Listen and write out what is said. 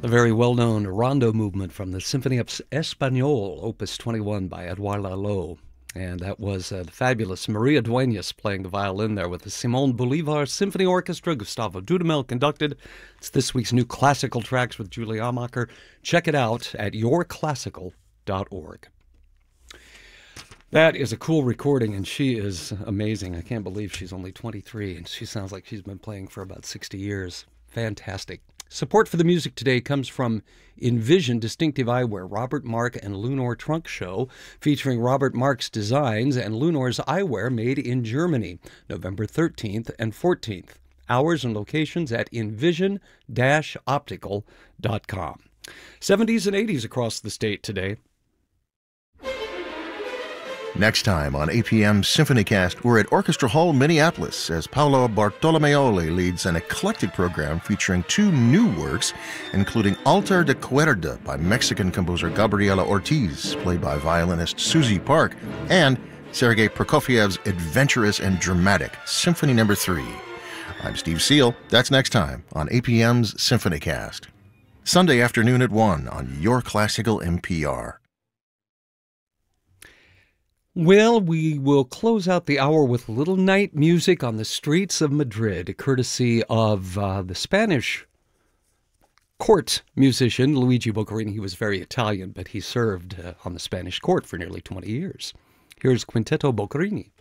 very well-known rondo movement from the Symphonie Espagnole, Opus 21 by Edouard Lalo. And that was the fabulous Maria Duenas playing the violin there with the Simon Bolivar Symphony Orchestra. Gustavo Dudamel conducted. It's this week's new classical tracks with Julie Amacher. Check it out at yourclassical.org. That is a cool recording, and she is amazing. I can't believe she's only 23, and she sounds like she's been playing for about 60 years. Fantastic. Support for the music today comes from Envision Distinctive Eyewear, Robert Mark and Lunor Trunk Show, featuring Robert Mark's designs and Lunor's eyewear made in Germany, November 13th and 14th. Hours and locations at envision-optical.com. 70s and 80s across the state today. Next time on APM SymphonyCast, we're at Orchestra Hall, Minneapolis, as Paolo Bartolomeoli leads an eclectic program featuring two new works, including Altar de Cuerda by Mexican composer Gabriela Ortiz, played by violinist Susie Park, and Sergei Prokofiev's adventurous and dramatic Symphony No. 3. I'm Steve Seal. That's next time on APM's SymphonyCast. Sunday afternoon at 1 on Your Classical NPR. Well, we will close out the hour with a little night music on the streets of Madrid, courtesy of the Spanish court musician Luigi Boccherini. He was very Italian, but he served on the Spanish court for nearly 20 years. Here's Quinteto Boccherini.